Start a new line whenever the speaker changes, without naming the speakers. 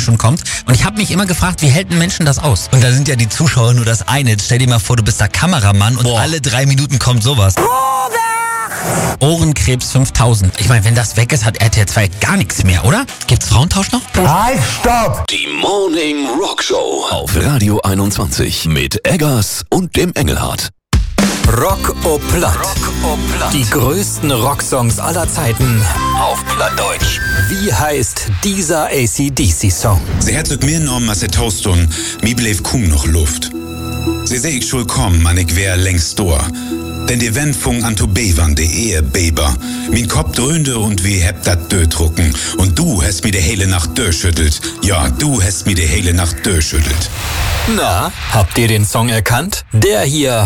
schon kommt. Und ich habe mich immer gefragt, wie hält ein Menschen das aus? Und da sind ja die Zuschauer nur das eine. Jetzt stell dir mal vor, du bist der Kameramann und alle 3 Minuten kommt sowas. Ohrenkrebs 5000. Ich meine, wenn das weg ist, hat RTL 2 gar nichts mehr, oder? Gibt's Frauentausch noch?
Halt, stopp!
Die Morning Rock Show auf Radio 21 mit Eggers und dem Engelhardt.
Rock au Platt. Die größten Rocksongs aller Zeiten auf Plattdeutsch. Wie heißt dieser AC/DC-Song?
Sie hat het mir genommen, als Toast und mir bleef kaum noch Luft. Sie seh ich schul kommen, man ich wär längst door. Denn die Wend fung an to bevern, de Ehebeber. Min Kopf dröhnte und wie hebt dat Dödrucken. Und du hast mir de hele Nacht durchschüttelt. Ja, du hast mir de hele Nacht durchschüttelt.
Na, habt ihr den Song erkannt? Der hier